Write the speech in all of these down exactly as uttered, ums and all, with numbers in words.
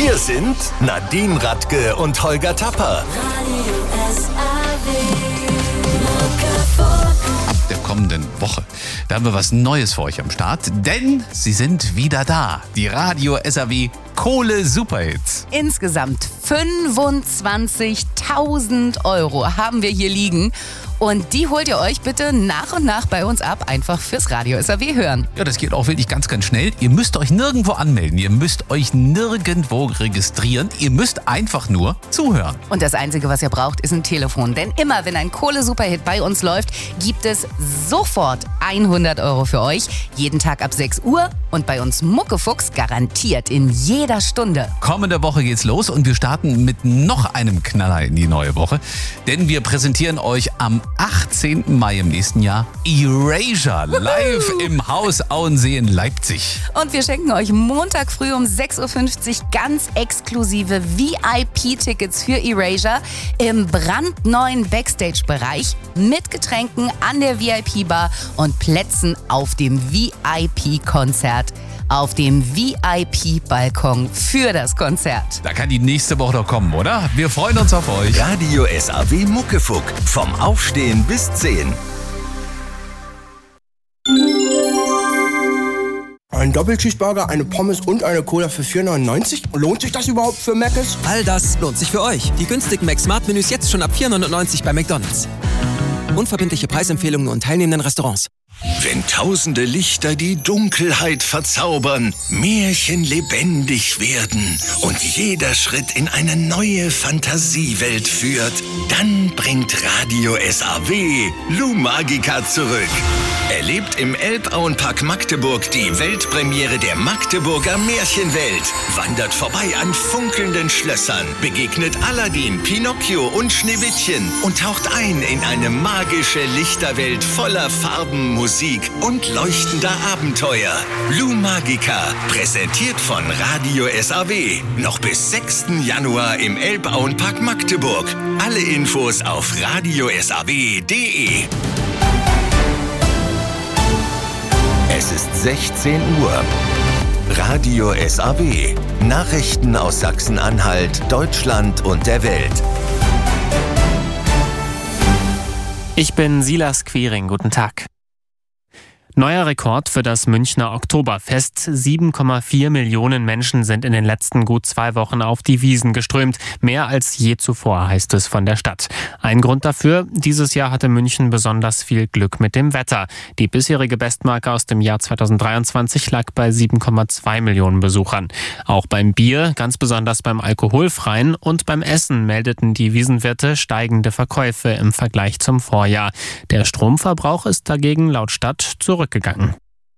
Hier sind Nadine Radke und Holger Tapper. Ab der kommenden Woche, da haben wir was Neues für euch am Start, denn sie sind wieder da. Die Radio S A W Kohle Superhits. Insgesamt fünfundzwanzigtausend Euro haben wir hier liegen. Und die holt ihr euch bitte nach und nach bei uns ab, einfach fürs Radio S A W hören. Ja, das geht auch wirklich ganz, ganz schnell. Ihr müsst euch nirgendwo anmelden, ihr müsst euch nirgendwo registrieren, ihr müsst einfach nur zuhören. Und das Einzige, was ihr braucht, ist ein Telefon. Denn immer, wenn ein Kohle-Superhit bei uns läuft, gibt es sofort hundert Euro für euch. Jeden Tag ab sechs Uhr und bei uns Muckefuchs garantiert in jeder Stunde. Kommende Woche geht's los und wir starten mit noch einem Knaller in die neue Woche. Denn wir präsentieren euch am achtzehnten Mai im nächsten Jahr Erasure live im Haus Auensee in Leipzig. Und wir schenken euch Montag früh um sechs Uhr fünfzig ganz exklusive V I P-Tickets für Erasure im brandneuen Backstage-Bereich mit Getränken an der V I P-Bar und Plätzen auf dem V I P-Konzert. Auf dem V I P-Balkon für das Konzert. Da kann die nächste Woche doch kommen, oder? Wir freuen uns auf euch. Radio S A W Muckefuck. Vom Aufstehen bis zehn. Ein Doppelcheeseburger, eine Pommes und eine Cola für vier neunundneunzig? Lohnt sich das überhaupt für Mc's? All das lohnt sich für euch. Die günstigen Mac-Smart-Menüs jetzt schon ab vier neunundneunzig bei McDonald's. Unverbindliche Preisempfehlungen und teilnehmenden Restaurants. Wenn tausende Lichter die Dunkelheit verzaubern, Märchen lebendig werden und jeder Schritt in eine neue Fantasiewelt führt, dann bringt Radio S A W Lou Magica zurück. Erlebt im Elbauenpark Magdeburg die Weltpremiere der Magdeburger Märchenwelt. Wandert vorbei an funkelnden Schlössern, begegnet Aladdin, Pinocchio und Schneewittchen und taucht ein in eine magische Lichterwelt voller Farben, Musik und leuchtender Abenteuer. Lou Magica, präsentiert von Radio S A W. Noch bis sechsten Januar im Elbauenpark Magdeburg. Alle Infos auf radio s a w punkt d e. Es ist sechzehn Uhr. Radio S A W. Nachrichten aus Sachsen-Anhalt, Deutschland und der Welt. Ich bin Silas Quiring. Guten Tag. Neuer Rekord für das Münchner Oktoberfest. sieben Komma vier Millionen Menschen sind in den letzten gut zwei Wochen auf die Wiesn geströmt. Mehr als je zuvor, heißt es von der Stadt. Ein Grund dafür, dieses Jahr hatte München besonders viel Glück mit dem Wetter. Die bisherige Bestmarke aus dem Jahr zweitausenddreiundzwanzig lag bei sieben Komma zwei Millionen Besuchern. Auch beim Bier, ganz besonders beim Alkoholfreien und beim Essen meldeten die Wiesnwirte steigende Verkäufe im Vergleich zum Vorjahr. Der Stromverbrauch ist dagegen laut Stadt zurück gegangen.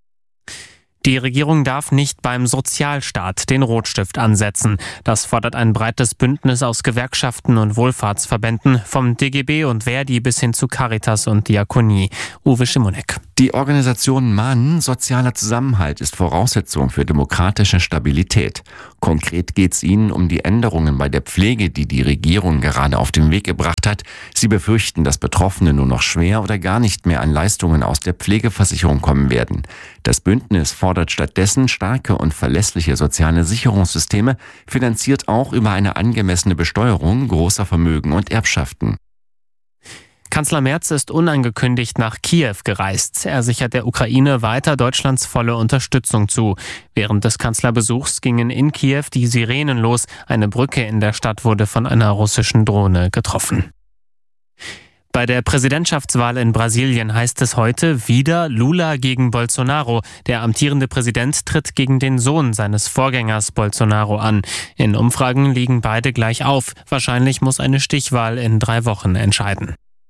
Die Regierung darf nicht beim Sozialstaat den Rotstift ansetzen. Das fordert ein breites Bündnis aus Gewerkschaften und Wohlfahrtsverbänden, vom D G B und Verdi bis hin zu Caritas und Diakonie. Uwe Schimonek. Die Organisation mahnen, sozialer Zusammenhalt ist Voraussetzung für demokratische Stabilität. Konkret geht es ihnen um die Änderungen bei der Pflege, die die Regierung gerade auf den Weg gebracht hat. Sie befürchten, dass Betroffene nur noch schwer oder gar nicht mehr an Leistungen aus der Pflegeversicherung kommen werden. Das Bündnis fordert stattdessen starke und verlässliche soziale Sicherungssysteme, finanziert auch über eine angemessene Besteuerung großer Vermögen und Erbschaften. Kanzler Merz ist unangekündigt nach Kiew gereist. Er sichert der Ukraine weiter Deutschlands volle Unterstützung zu. Während des Kanzlerbesuchs gingen in Kiew die Sirenen los. Eine Brücke in der Stadt wurde von einer russischen Drohne getroffen. Bei der Präsidentschaftswahl in Brasilien heißt es heute wieder Lula gegen Bolsonaro. Der amtierende Präsident tritt gegen den Sohn seines Vorgängers Bolsonaro an. In Umfragen liegen beide gleich auf. Wahrscheinlich muss eine Stichwahl in drei Wochen entscheiden.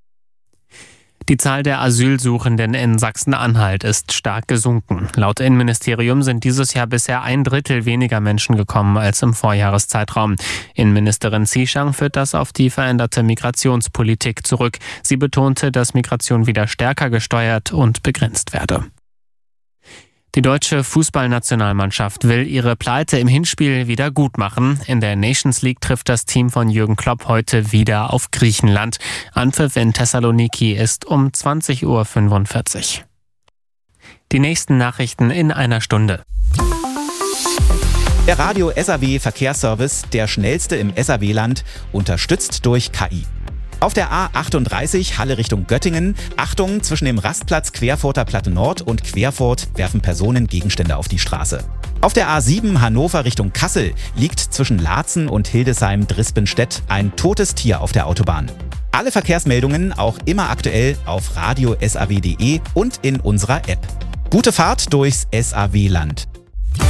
Die Zahl der Asylsuchenden in Sachsen-Anhalt ist stark gesunken. Laut Innenministerium sind dieses Jahr bisher ein Drittel weniger Menschen gekommen als im Vorjahreszeitraum. Innenministerin Zieschang führt das auf die veränderte Migrationspolitik zurück. Sie betonte, dass Migration wieder stärker gesteuert und begrenzt werde. Die deutsche Fußballnationalmannschaft will ihre Pleite im Hinspiel wieder gut machen. In der Nations League trifft das Team von Jürgen Klopp heute wieder auf Griechenland. Anpfiff in Thessaloniki ist um zwanzig Uhr fünfundvierzig. Die nächsten Nachrichten in einer Stunde. Der Radio S A W Verkehrsservice, der schnellste im S A W-Land, unterstützt durch K I. Auf der A achtunddreißig Halle Richtung Göttingen, Achtung, zwischen dem Rastplatz Querfurter Platte Nord und Querfurt werfen Personen Gegenstände auf die Straße. Auf der A sieben Hannover Richtung Kassel liegt zwischen Laatzen und Hildesheim-Drispenstedt ein totes Tier auf der Autobahn. Alle Verkehrsmeldungen auch immer aktuell auf radio punkt s a w punkt d e und in unserer App. Gute Fahrt durchs S A W-Land.